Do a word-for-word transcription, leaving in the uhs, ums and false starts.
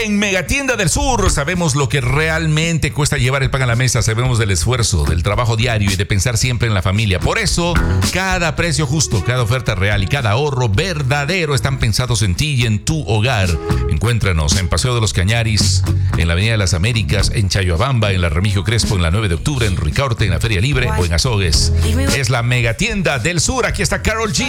en Megatienda del Sur sabemos lo que realmente cuesta llevar el pan a la mesa. Sabemos del esfuerzo, del trabajo diario y de pensar siempre en la familia. Por eso, cada precio justo, cada oferta real y cada ahorro verdadero están pensados en ti y en tu hogar. Encuéntranos en Paseo de los Cañaris, en la Avenida de las Américas, en Chayhuabamba, en la Remigio Crespo, en la nueve de octubre, en Ricaurte, en la Feria Libre o en Azogues. Es la Megatienda del Sur. Aquí está Karol G.